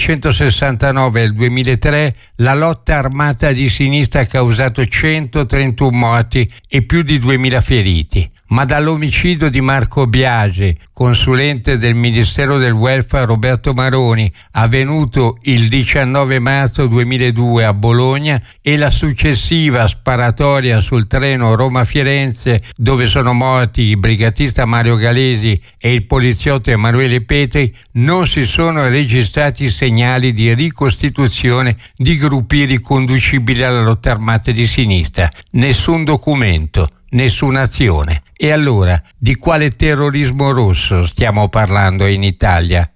1969 al 2003 la lotta armata di sinistra ha causato 131 morti e più di 2000 feriti. Ma dall'omicidio di Marco Biagi, consulente del Ministero del Welfare Roberto Maroni, avvenuto il 19 marzo 2002 a Bologna, e la successiva sparatoria sul treno Roma-Firenze, dove sono morti il brigatista Mario Galesi e il poliziotto Emanuele Petri, non si sono registrati segnali di ricostituzione di gruppi riconducibili alla lotta armata di sinistra. Nessun documento, nessuna azione. E allora, di quale terrorismo rosso stiamo parlando in Italia?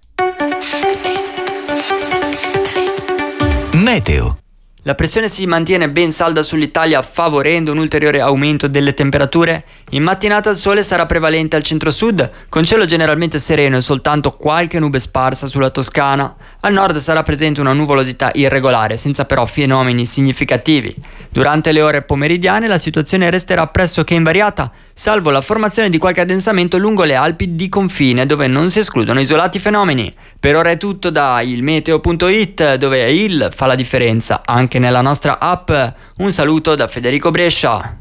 Meteo. La pressione si mantiene ben salda sull'Italia, favorendo un ulteriore aumento delle temperature. In mattinata il sole sarà prevalente al centro-sud, con cielo generalmente sereno e soltanto qualche nube sparsa sulla Toscana. Al nord sarà presente una nuvolosità irregolare, senza però fenomeni significativi. Durante le ore pomeridiane la situazione resterà pressoché invariata, salvo la formazione di qualche addensamento lungo le Alpi di confine, dove non si escludono isolati fenomeni. Per ora è tutto da ilmeteo.it, dove il fa la differenza anche nella nostra app. Un saluto da Federico Brescia.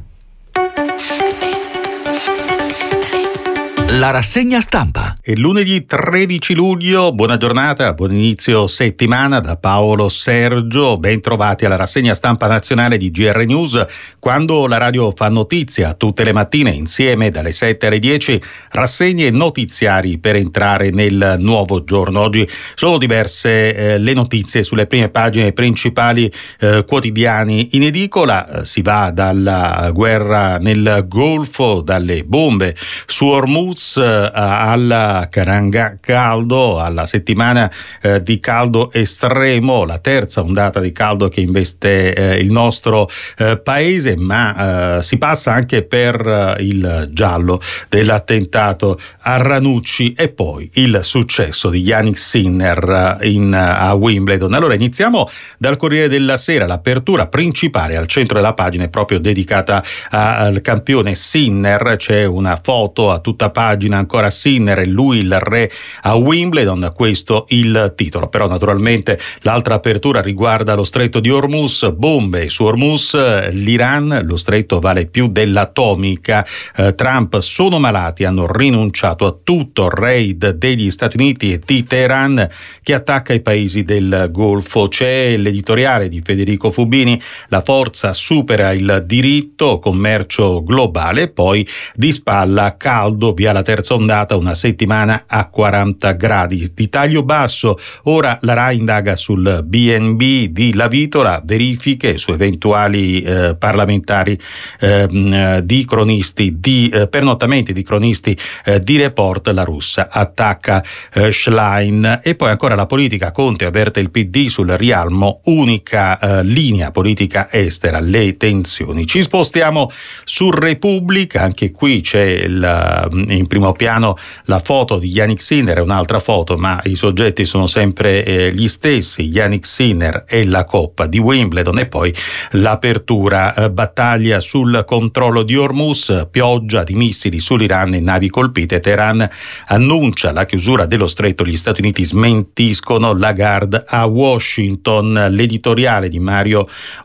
La rassegna stampa. È lunedì 13 luglio, buona giornata, buon inizio settimana da Paolo Sergio, ben trovati alla rassegna stampa nazionale di GR News, quando la radio fa notizia tutte le mattine insieme dalle 7 alle 10, rassegne notiziari per entrare nel nuovo giorno. Oggi sono diverse le notizie sulle prime pagine principali quotidiani in edicola. Si va dalla guerra nel Golfo, dalle bombe su Hormuz, al caldo, alla settimana di caldo estremo, la terza ondata di caldo che investe il nostro paese, ma si passa anche per il giallo dell'attentato a Ranucci e poi il successo di Jannik Sinner a Wimbledon. Allora iniziamo dal Corriere della Sera, l'apertura principale al centro della pagina è proprio dedicata al campione Sinner, c'è una foto a tutta pagina, ancora Sinner e lui il re a Wimbledon, questo il titolo. Però naturalmente l'altra apertura riguarda lo stretto di Hormuz, bombe su Hormuz, l'Iran, lo stretto vale più dell'atomica, Trump sono malati, hanno rinunciato a tutto, raid degli Stati Uniti e di Teheran che attacca i paesi del Golfo. C'è l'editoriale di Federico Fubini, la forza supera il diritto, commercio globale, poi di spalla caldo via la terza ondata, una settimana a 40 gradi di taglio basso. Ora la RAI indaga sul BNB di Lavitola, verifiche su eventuali parlamentari di cronisti, di pernottamenti di cronisti di Report. La russa attacca Schlein. E poi ancora la politica, Conte avverte il PD sul rialmo, unica linea politica estera, le tensioni. Ci spostiamo su Repubblica, anche qui c'è in primo piano la foto di Jannik Sinner, è un'altra foto ma i soggetti sono sempre gli stessi, Jannik Sinner e la Coppa di Wimbledon, e poi l'apertura, battaglia sul controllo di Hormuz, pioggia di missili sull'Iran e navi colpite, Teheran annuncia la chiusura dello stretto, gli Stati Uniti smentiscono, Lagarde a Washington. L'editoriale di Mario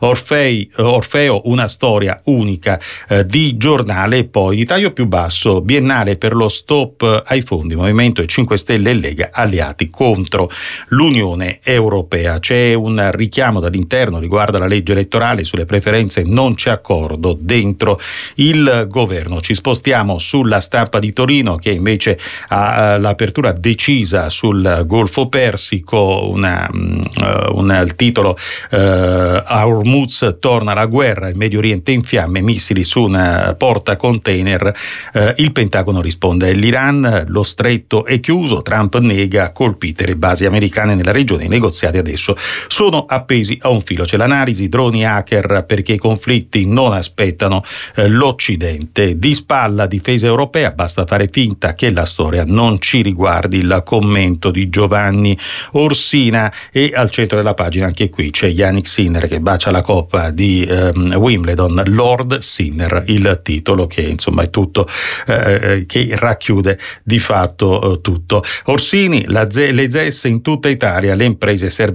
Orfeo, una storia unica di giornale. E poi di taglio più basso, biennale per lo stop ai fondi, Movimento e 5 Stelle e Lega alleati contro l'Unione Europea. C'è un richiamo dall'interno riguardo alla legge elettorale, sulle preferenze non c'è accordo dentro il governo. Ci spostiamo sulla Stampa di Torino, che invece ha l'apertura decisa sul Golfo Persico, il titolo a Hormuz torna la guerra, il Medio Oriente in fiamme, missili su un porta container, il Pentagono risponde, l'Iran, lo stretto è chiuso, Trump nega, colpite le basi americane nella regione, i negoziati adesso sono appesi a un filo. C'è l'analisi droni hacker perché i conflitti non aspettano l'Occidente, di spalla difesa europea, basta fare finta che la storia non ci riguardi, il commento di Giovanni Orsina. E al centro della pagina anche qui c'è Jannik Sinner che bacia la Coppa di Wimbledon, Lord Sinner il titolo, che insomma è tutto, che racchiude di fatto tutto. Orsini, le ZES in tutta Italia, le imprese serve